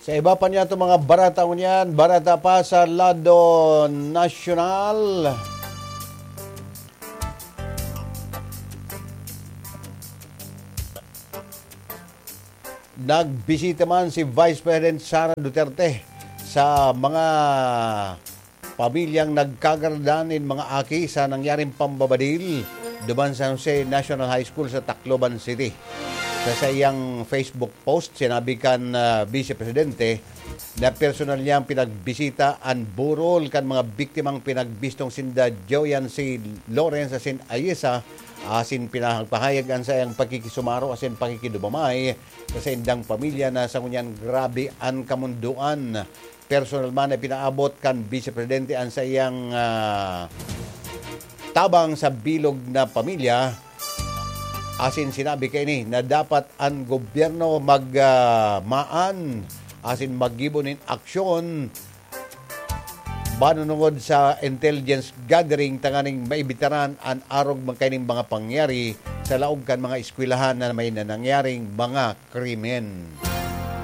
Sa iba pa niya itong mga barata unyan, barata pa sa lado nasyonal. Nagbisita man si Vice President Sara Duterte sa mga pamilyang nagkagardanin mga aki sa nangyaring pambabadil duman sa Jose National High School sa Tacloban City. Sa iyang Facebook post, sinabi kan Vice Presidente na personal niyang pinagbisita ang burol kan mga biktimang pinagbistong sinda Joyan si Lawrence asin Ayesa asin pinahagpahayagan sa iyang pagkikisumaro asin pakikidumamay sa indang pamilya na sa ngunyan grabe ang kamunduan. Personal man ay pinaabot kan Vice Presidente ang sa iyang tabang sa bilog na pamilya. Asin sinabi kay ni na dapat ang gobyerno magmaan asin maggibonin aksyon banunungod sa intelligence gathering tanganing maibitaran ang arog magkaining mga pangyari sa laog kan mga eskwelahan na may nanangyaring mga krimen.